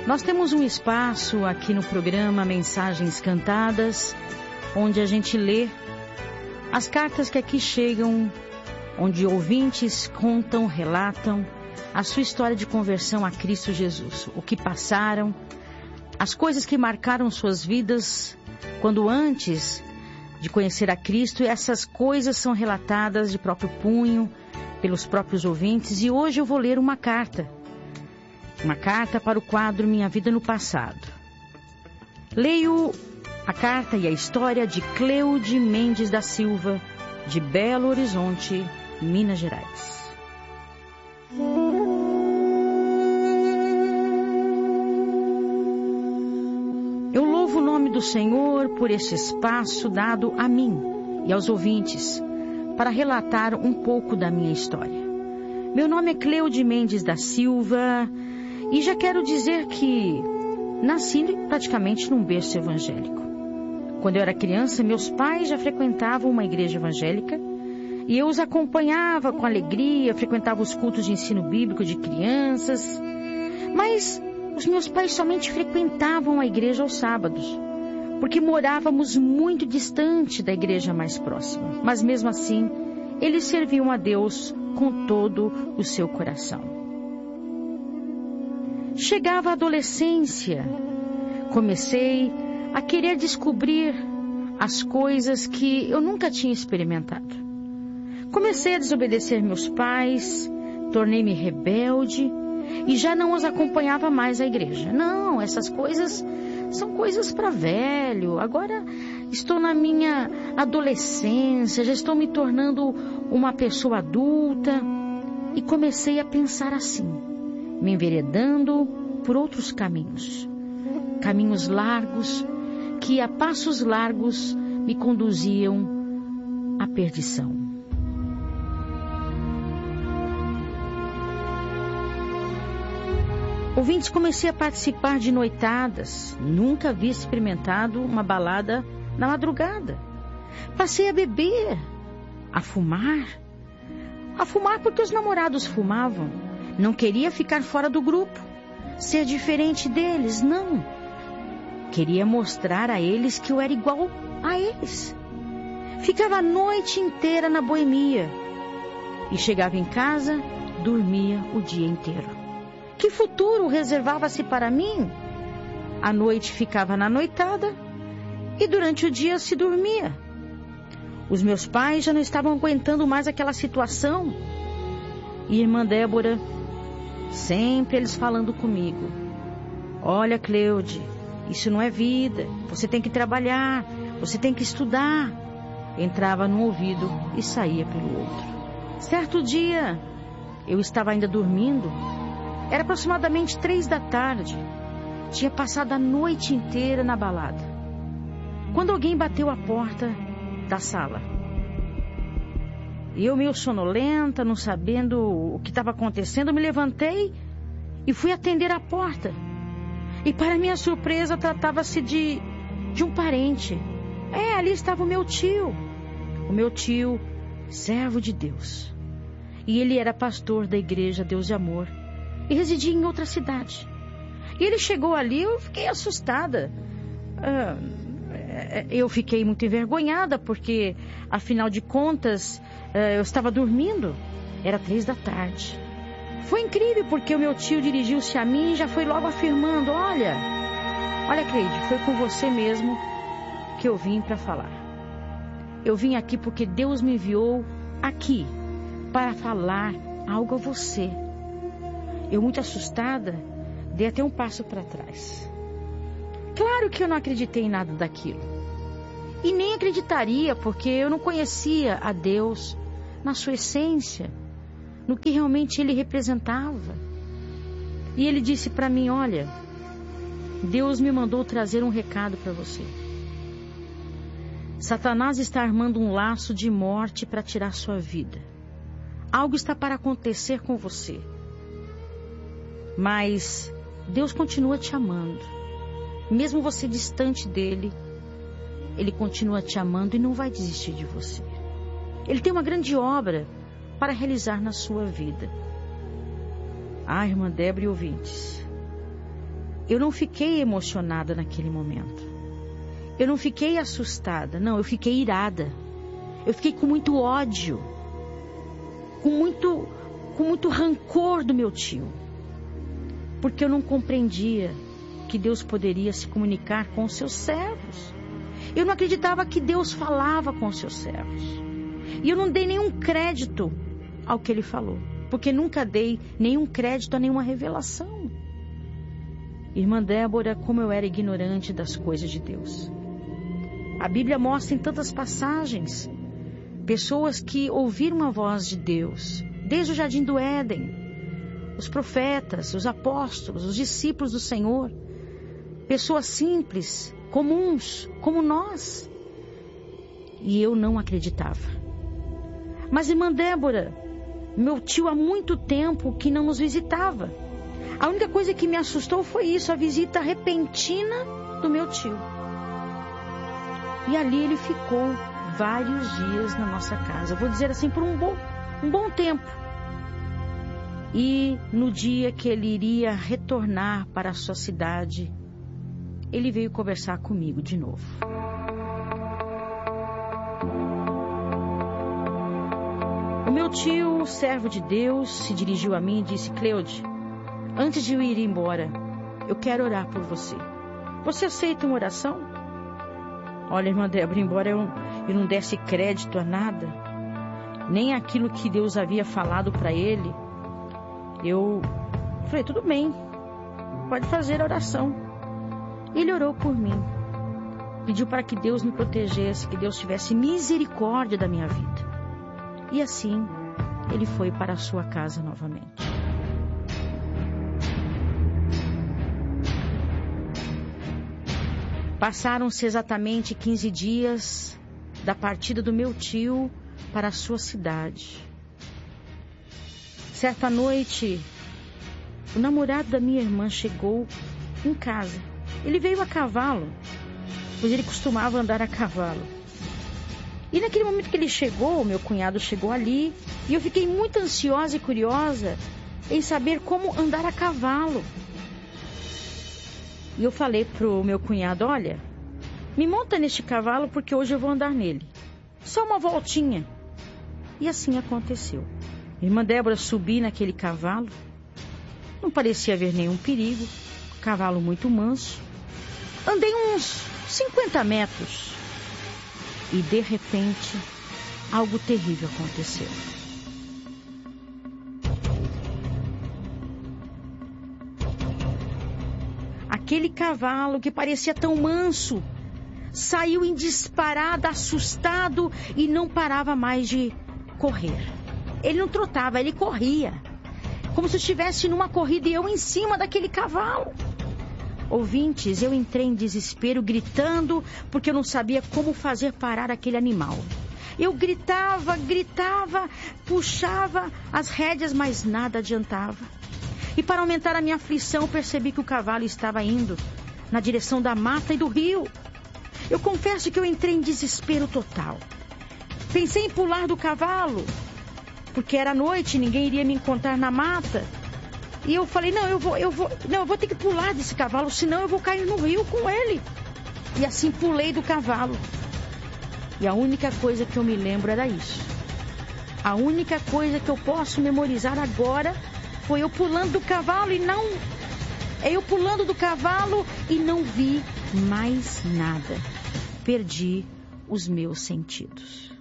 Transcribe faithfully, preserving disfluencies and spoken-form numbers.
Nós temos um espaço aqui no programa Mensagens Cantadas, onde a gente lê as cartas que aqui chegam, onde ouvintes contam, relatam a sua história de conversão a Cristo Jesus, o que passaram, as coisas que marcaram suas vidas quando antes de conhecer a Cristo, e essas coisas são relatadas de próprio punho pelos próprios ouvintes. E hoje eu vou ler uma carta, uma carta para o quadro Minha Vida no Passado. Leio a carta e a história de Cleude Mendes da Silva, de Belo Horizonte, Minas Gerais. Eu louvo o nome do Senhor por este espaço dado a mim e aos ouvintes para relatar um pouco da minha história. Meu nome é Cleude Mendes da Silva e já quero dizer que nasci praticamente num berço evangélico. Quando eu era criança, meus pais já frequentavam uma igreja evangélica e eu os acompanhava com alegria, frequentava os cultos de ensino bíblico de crianças, mas os meus pais somente frequentavam a igreja aos sábados, porque morávamos muito distante da igreja mais próxima. Mas mesmo assim, eles serviam a Deus com todo o seu coração. Chegava a adolescência, comecei a querer descobrir as coisas que eu nunca tinha experimentado. Comecei a desobedecer meus pais, tornei-me rebelde e já não os acompanhava mais à igreja. Não, essas coisas são coisas para velho. Agora estou na minha adolescência, já estou me tornando uma pessoa adulta. E comecei a pensar assim, me enveredando por outros caminhos. Caminhos largos que a passos largos me conduziam à perdição. Ouvintes, comecei a participar de noitadas. Nunca havia experimentado uma balada na madrugada. Passei a beber, a fumar. A fumar porque os namorados fumavam. Não queria ficar fora do grupo, ser diferente deles, não. Queria mostrar a eles que eu era igual a eles. Ficava a noite inteira na boemia. E chegava em casa, dormia o dia inteiro. Que futuro reservava-se para mim? À noite ficava na noitada e durante o dia se dormia. Os meus pais já não estavam aguentando mais aquela situação. E irmã Débora, sempre eles falando comigo. Olha, Cleude, isso não é vida. Você tem que trabalhar, você tem que estudar. Entrava num ouvido e saía pelo outro. Certo dia, eu estava ainda dormindo. Era aproximadamente três da tarde. Tinha passado a noite inteira na balada. Quando alguém bateu a porta da sala. E eu, meio sonolenta, não sabendo o que estava acontecendo, me levantei e fui atender a porta. E para minha surpresa, tratava-se de, de um parente. É, ali estava o meu tio. O meu tio, servo de Deus. E ele era pastor da igreja Deus de Amor. E residia em outra cidade. E ele chegou ali, eu fiquei assustada. Ah, eu fiquei muito envergonhada, porque, afinal de contas, eu estava dormindo. Era três da tarde. Foi incrível, porque o meu tio dirigiu-se a mim e já foi logo afirmando, olha, olha, Cleide, foi com você mesmo que eu vim para falar. Eu vim aqui porque Deus me enviou aqui para falar algo a você. Eu, muito assustada, dei até um passo para trás. Claro que eu não acreditei em nada daquilo. E nem acreditaria, porque eu não conhecia a Deus na sua essência, no que realmente Ele representava. E Ele disse para mim, olha, Deus me mandou trazer um recado para você. Satanás está armando um laço de morte para tirar sua vida. Algo está para acontecer com você. Mas Deus continua te amando. Mesmo você distante dele, Ele continua te amando e não vai desistir de você. Ele tem uma grande obra para realizar na sua vida. Ah, irmã Débora e ouvintes, eu não fiquei emocionada naquele momento. Eu não fiquei assustada, não, eu fiquei irada. Eu fiquei com muito ódio, com muito, com muito rancor do meu tio. Porque eu não compreendia que Deus poderia se comunicar com os seus servos. Eu não acreditava que Deus falava com os seus servos. E eu não dei nenhum crédito ao que ele falou, porque nunca dei nenhum crédito a nenhuma revelação. Irmã Débora, como eu era ignorante das coisas de Deus. A Bíblia mostra em tantas passagens pessoas que ouviram a voz de Deus, desde o Jardim do Éden, os profetas, os apóstolos, os discípulos do Senhor, pessoas simples, comuns, como nós. E eu não acreditava. Mas, irmã Débora, meu tio há muito tempo que não nos visitava. A única coisa que me assustou foi isso, a visita repentina do meu tio. E ali ele ficou vários dias na nossa casa. Vou dizer assim, por um bom, um bom tempo. E no dia que ele iria retornar para a sua cidade, ele veio conversar comigo de novo. O meu tio, servo de Deus, se dirigiu a mim e disse: Cleude, antes de eu ir embora, eu quero orar por você. Você aceita uma oração? Olha, irmã Débora, embora eu, eu não desse crédito a nada, nem aquilo que Deus havia falado para ele, eu falei, tudo bem, pode fazer a oração. Ele orou por mim, pediu para que Deus me protegesse, que Deus tivesse misericórdia da minha vida. E assim, ele foi para a sua casa novamente. Passaram-se exatamente quinze dias da partida do meu tio para a sua cidade. Certa noite, o namorado da minha irmã chegou em casa. Ele veio a cavalo, pois ele costumava andar a cavalo. E naquele momento que ele chegou, meu cunhado chegou ali, e eu fiquei muito ansiosa e curiosa em saber como andar a cavalo. E eu falei pro meu cunhado, olha, me monta neste cavalo porque hoje eu vou andar nele. Só uma voltinha. E assim aconteceu. Irmã Débora, subi naquele cavalo. Não parecia haver nenhum perigo. Cavalo muito manso. Andei uns cinquenta metros. E de repente, algo terrível aconteceu. Aquele cavalo que parecia tão manso, saiu em disparada, assustado e não parava mais de correr. Ele não trotava, ele corria. Como se estivesse numa corrida e eu em cima daquele cavalo. Ouvintes, eu entrei em desespero, gritando, porque eu não sabia como fazer parar aquele animal. Eu gritava, gritava, puxava as rédeas, mas nada adiantava. E para aumentar a minha aflição, percebi que o cavalo estava indo na direção da mata e do rio. Eu confesso que eu entrei em desespero total. Pensei em pular do cavalo, porque era noite, ninguém iria me encontrar na mata. E eu falei, não, eu vou, eu vou, não, eu vou ter que pular desse cavalo, senão eu vou cair no rio com ele. E assim pulei do cavalo. E a única coisa que eu me lembro era isso. A única coisa que eu posso memorizar agora foi eu pulando do cavalo e não... Eu pulando do cavalo e não vi mais nada. Perdi os meus sentidos.